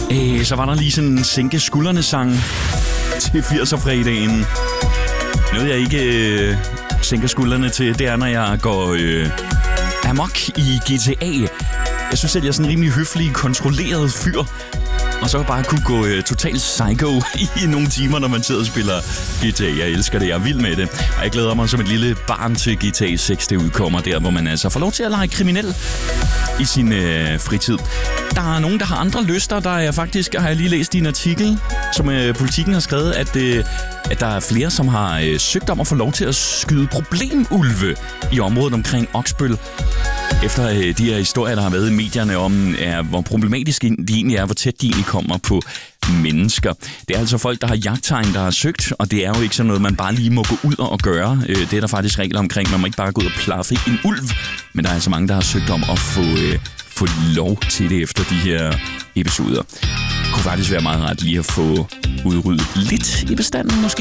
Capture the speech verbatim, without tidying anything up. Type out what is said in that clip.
Øh, så var der lige sådan en sænke skuldrene sang til firser-fredagen. Noget jeg ikke øh, sænker skuldrene til, det er, når jeg går øh, amok i G T A. Jeg synes, at jeg er sådan en rimelig høflig, kontrolleret fyr. Og så bare kunne gå øh, totalt psycho i nogle timer, når man sidder og spiller G T A. Jeg elsker det, jeg er vild med det. Og jeg glæder mig som et lille barn til G T A seks, det udkommer der, hvor man altså får lov til at lege kriminel i sin øh, fritid. Der er nogen, der har andre lyster. Der er faktisk, har jeg lige læst i en artikel, som øh, Politikken har skrevet, at, øh, at der er flere, som har øh, søgt om at få lov til at skyde problemulve i området omkring Oksbøl. Efter øh, de her historier, der har været i medierne om, er, hvor problematiske de egentlig er, hvor tæt de egentlig kommer på mennesker. Det er altså folk, der har jagttegn, der har søgt, og det er jo ikke sådan noget, man bare lige må gå ud og gøre. Øh, det er der faktisk regler omkring. Man må ikke bare gå ud og plaffe en ulv, men der er altså mange, der har søgt om at få, øh, få lov til det efter de her episoder. Det kunne faktisk være meget ret lige at få udryddet lidt i bestanden måske.